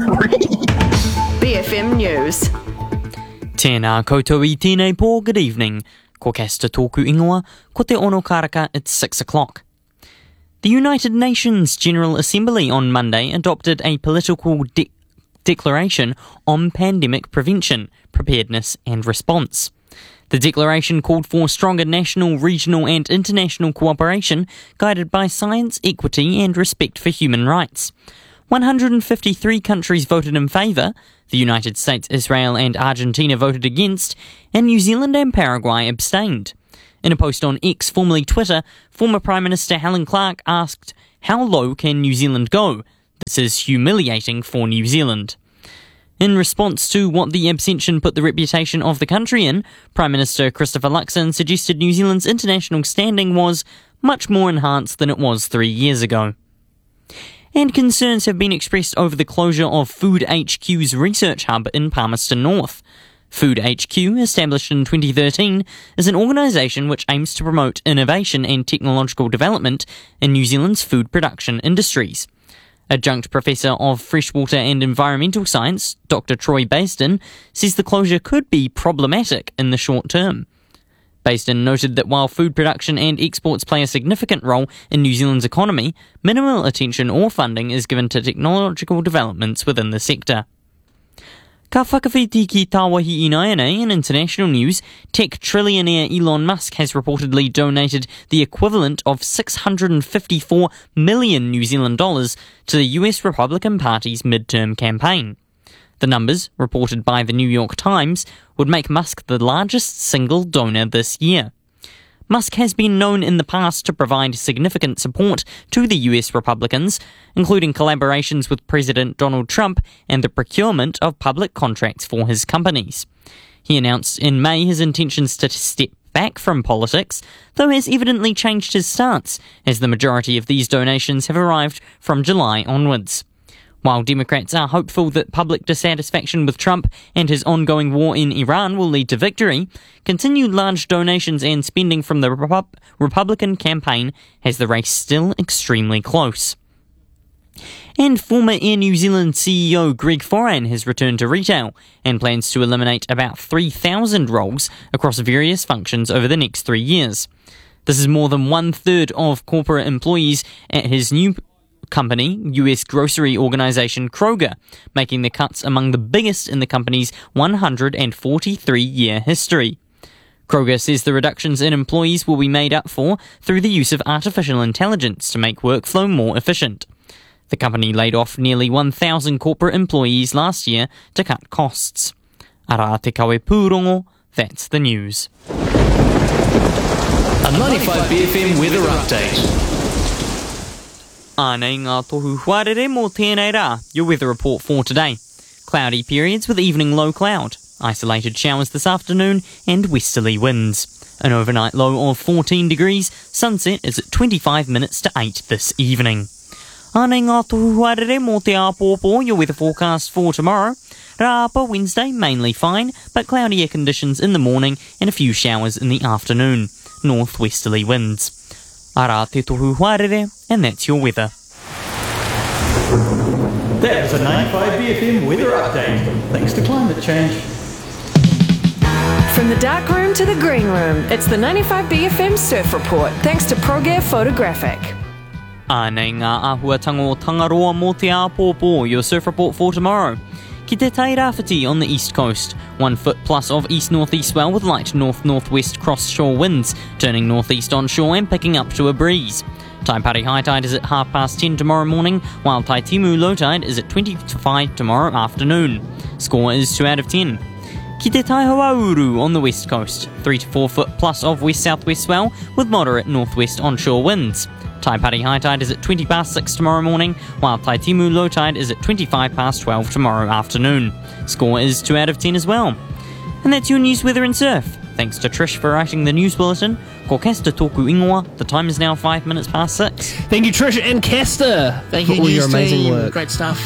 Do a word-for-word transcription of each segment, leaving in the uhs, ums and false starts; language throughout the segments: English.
B F M News. Tēnā koutou I tēnei pō, good evening. Ko kasta tōku ingoa, ko te ono karaka, it's six o'clock. The United Nations General Assembly on Monday adopted a political de- declaration on pandemic prevention, preparedness and response. The declaration called for stronger national, regional and international cooperation guided by science, equity and respect for human rights. one hundred fifty-three countries voted in favour, the United States, Israel and Argentina voted against, and New Zealand and Paraguay abstained. In a post on X, formerly Twitter, former Prime Minister Helen Clark asked, "How low can New Zealand go? This is humiliating for New Zealand." In response to what the abstention put the reputation of the country in, Prime Minister Christopher Luxon suggested New Zealand's international standing was much more enhanced than it was three years ago. And concerns have been expressed over the closure of Food H Q's research hub in Palmerston North. Food H Q, established in twenty thirteen, is an organisation which aims to promote innovation and technological development in New Zealand's food production industries. Adjunct Professor of Freshwater and Environmental Science, Doctor Troy Baisden, says the closure could be problematic in the short term. Baisden noted that while food production and exports play a significant role in New Zealand's economy, minimal attention or funding is given to technological developments within the sector. Ka whakawhiti ki Tāwahi Ināianei in international news, tech trillionaire Elon Musk has reportedly donated the equivalent of six hundred fifty-four million New Zealand dollars to the U S Republican Party's midterm campaign. The numbers, reported by the New York Times, would make Musk the largest single donor this year. Musk has been known in the past to provide significant support to the U S Republicans, including collaborations with President Donald Trump and the procurement of public contracts for his companies. He announced in May his intentions to step back from politics, though has evidently changed his stance, as the majority of these donations have arrived from July onwards. While Democrats are hopeful that public dissatisfaction with Trump and his ongoing war in Iran will lead to victory, continued large donations and spending from the Repu- Republican campaign has the race still extremely close. And former Air New Zealand C E O Greg Foran has returned to retail and plans to eliminate about three thousand roles across various functions over the next three years. This is more than one-third of corporate employees at his new company, U S grocery organisation Kroger, making the cuts among the biggest in the company's one hundred forty-three year history. Kroger says the reductions in employees will be made up for through the use of artificial intelligence to make workflow more efficient. The company laid off nearly one thousand corporate employees last year to cut costs. Ara te kawe pūrongo, that's the news. A ninety-five B F M weather update. Ānei ngā tohu huarere mō tēnei rā, your weather report for today. Cloudy periods with evening low cloud, isolated showers this afternoon and westerly winds. An overnight low of fourteen degrees, sunset is at twenty-five minutes to eight this evening. Ānei ngā tohu huarere mō te āpōpō, your weather forecast for tomorrow. Rāpa Wednesday mainly fine, but cloudier conditions in the morning and a few showers in the afternoon. Northwesterly winds. Ara te tohu huarere, and that's your weather. That was a ninety-five B F M weather update, thanks to climate change. From the dark room to the green room, it's the ninety-five B F M Surf Report, thanks to ProGear Photographic. Ānei ngā āhuatanga o Tangaroa mō te āpōpō, your surf report for tomorrow. Ki te Tairāwhiti on the east coast, one foot plus of east-northeast swell with light north-northwest cross-shore winds, turning northeast onshore and picking up to a breeze. Taipari high tide is at half past ten tomorrow morning, while Taitimu low tide is at twenty to five tomorrow afternoon. Score is two out of ten. Ki te Taihoauru on the west coast, three to four foot plus of west-southwest swell with moderate northwest onshore winds. Taipari high tide is at twenty past six tomorrow morning, while Taitimu low tide is at twenty-five past twelve tomorrow afternoon. Score is two out of ten as well. And that's your news, weather and surf. Thanks to Trish for writing the news bulletin. Ko kasta tōku ingoa. The time is now five minutes past six. Thank you, Trish and Kester. Thank for you, all news your amazing team. work. Great stuff.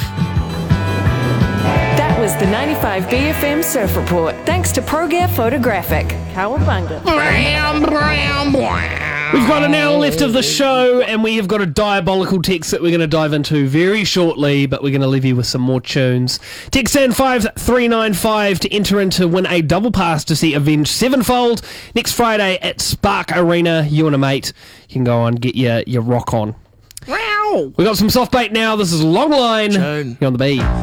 That was the ninety-five B F M Surf Report, thanks to ProGear Photographic. Cowabunga. Bram, bram, bram. We've got an hour left of the show, and we have got a diabolical text that we're going to dive into very shortly, but we're going to leave you with some more tunes. Text in five three nine five to enter in to win a double pass to see Avenged Sevenfold next Friday at Spark Arena. You and a mate, you can go on and get your, your rock on. Wow! We've got some soft bait now. This is Long Line. You're on the B.